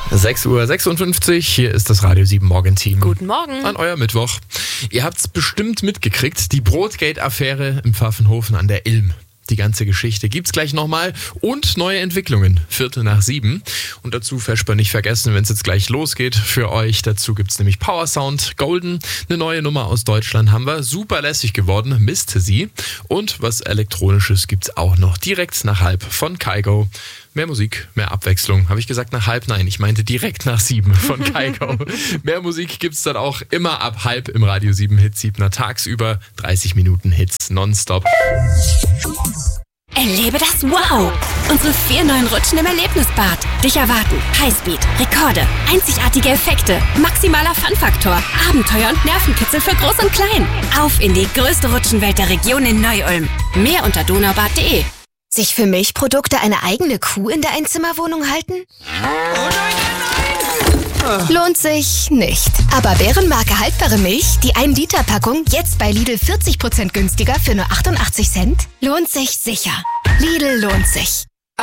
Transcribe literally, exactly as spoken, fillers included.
sechs Uhr sechsundfünfzig, hier ist das Radio sieben Morgenteam. Guten Morgen. An euer Mittwoch. Ihr habt's bestimmt mitgekriegt, die Brotgate-Affäre im Pfaffenhofen an der Ilm. Die ganze Geschichte gibt's gleich nochmal und neue Entwicklungen. Viertel nach sieben. Und dazu Vesper nicht vergessen, wenn es jetzt gleich losgeht für euch. Dazu gibt's nämlich Power Sound Golden. Eine neue Nummer aus Deutschland haben wir. Super lässig geworden. Misste sie. Und was Elektronisches gibt's auch noch direkt nach halb von Kygo. Mehr Musik, mehr Abwechslung. Habe ich gesagt nach halb? Nein, ich meinte direkt nach sieben von Kygo. Mehr Musik gibt's dann auch immer ab halb im Radio sieben Hit siebner tagsüber. dreißig Minuten Hits nonstop. Erlebe das Wow! Unsere vier neuen Rutschen im Erlebnisbad. Dich erwarten Highspeed, Rekorde, einzigartige Effekte, maximaler Fun-Faktor, Abenteuer und Nervenkitzel für Groß und Klein. Auf in die größte Rutschenwelt der Region in Neu-Ulm. Mehr unter donaubad punkt de. Sich für Milchprodukte eine eigene Kuh in der Einzimmerwohnung halten? Lohnt sich nicht. Aber Bärenmarke haltbare Milch, die ein Liter Packung, jetzt bei Lidl vierzig Prozent günstiger für nur achtundachtzig Cent? Lohnt sich sicher. Lidl lohnt sich.